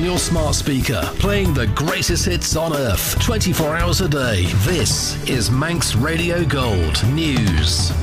on your smart speaker, playing the greatest hits on earth, 24 hours a day. This is Manx Radio Gold News.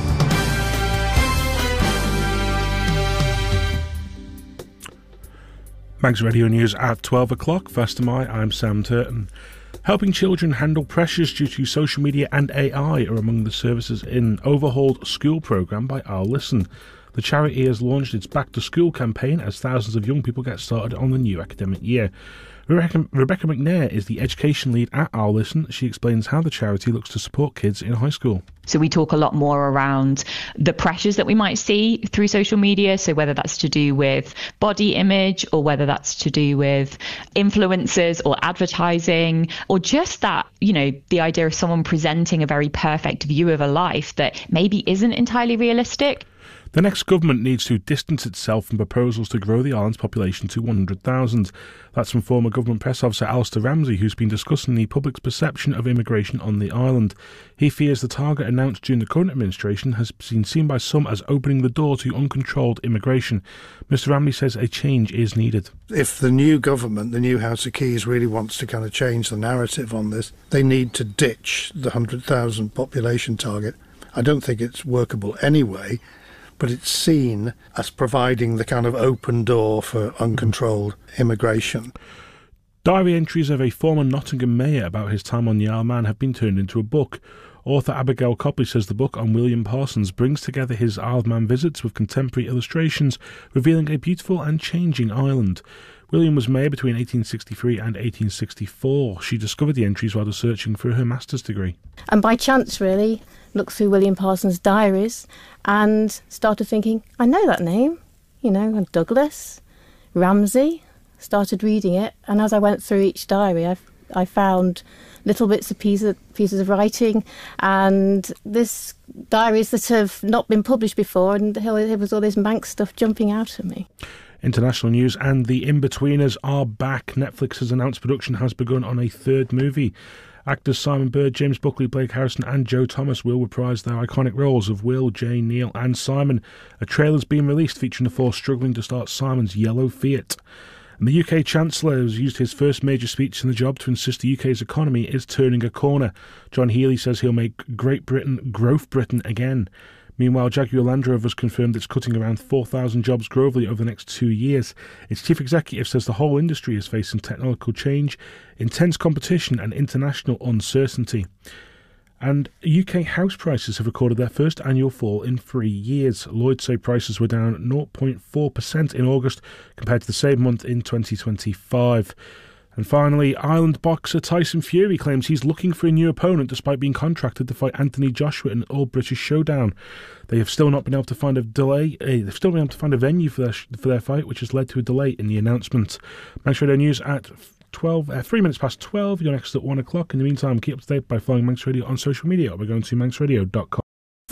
Manx Radio News at 12 o'clock. First of May, I'm Sam Turton. Helping children handle pressures due to social media and AI are among the services in Overhauled School programme by Our Listen. The charity has launched its Back to School campaign as thousands of young people get started on the new academic year. Rebecca McNair is the education lead at Our Listen. She explains how the charity looks to support kids in high school. So we talk a lot more around the pressures that we might see through social media. So whether that's to do with body image or whether that's to do with influencers or advertising or just that, the idea of someone presenting a very perfect view of a life that maybe isn't entirely realistic. The next government needs to distance itself from proposals to grow the island's population to 100,000. That's from former government press officer Alistair Ramsey, who's been discussing the public's perception of immigration on the island. He fears the target announced during the current administration has been seen by some as opening the door to uncontrolled immigration. Mr Ramsey says a change is needed. If the new government, the new House of Keys, really wants to kind of change the narrative on this, they need to ditch the 100,000 population target. I don't think it's workable anyway, but it's seen as providing the kind of open door for uncontrolled immigration. Diary entries of a former Nottingham mayor about his time on the Isle of Man have been turned into a book. Author Abigail Copley says the book on William Parsons brings together his Isle of Man visits with contemporary illustrations, revealing a beautiful and changing island. William was mayor between 1863 and 1864. She discovered the entries while researching for her master's degree. And by chance, really, looked through William Parsons' diaries and started thinking, I know that name, and Douglas, Ramsey, started reading it. And as I went through each diary, I found little bits of pieces of writing and this diaries that have not been published before, and there was all this Manx stuff jumping out at me. International news, and The Inbetweeners are back. Netflix has announced production has begun on a third movie. Actors Simon Bird, James Buckley, Blake Harrison and Joe Thomas will reprise their iconic roles of Will, Jane, Neil and Simon. A trailer's been released featuring the four struggling to start Simon's yellow Fiat. And the UK Chancellor has used his first major speech in the job to insist the UK's economy is turning a corner. John Healey says he'll make Great Britain growth Britain again. Meanwhile, Jaguar Land Rover has confirmed it's cutting around 4,000 jobs globally over the next 2 years. Its chief executive says the whole industry is facing technological change, intense competition and international uncertainty. And UK house prices have recorded their first annual fall in 3 years. Lloyds say prices were down 0.4% in August compared to the same month in 2025. And finally, Ireland boxer Tyson Fury claims he's looking for a new opponent despite being contracted to fight Anthony Joshua in an All-British Showdown. They have still not been able to find a venue for their fight, which has led to a delay in the announcement. Manx Radio News at 3 minutes past 12. You're next at 1 o'clock. In the meantime, keep up to date by following Manx Radio on social media or by going to manxradio.com.